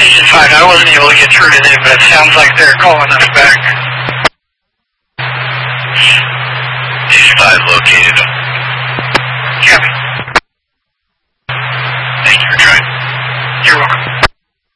Station 5, I wasn't able to get through to them, but it sounds like they're calling us back. Station 5 located. Copy.